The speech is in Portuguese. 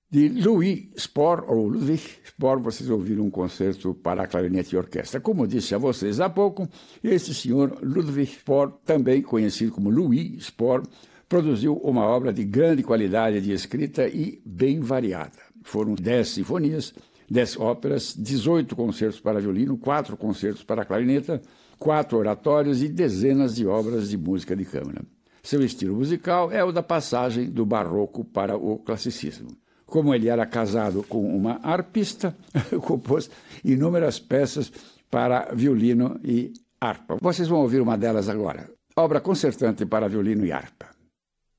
De Louis Spohr, ou Ludwig Spohr, vocês ouviram um concerto para clarinete e orquestra. Como disse a vocês há pouco, esse senhor Ludwig Spohr, também conhecido como Louis Spohr, produziu uma obra de grande qualidade de escrita e bem variada. Foram 10 sinfonias, 10 óperas, 18 concertos para violino, 4 concertos para clarineta, 4 oratórios e dezenas de obras de música de câmara. Seu estilo musical é o da passagem do barroco para o classicismo. Como ele era casado com uma arpista, compôs inúmeras peças para violino e harpa. Vocês vão ouvir uma delas agora. Obra concertante para violino e harpa.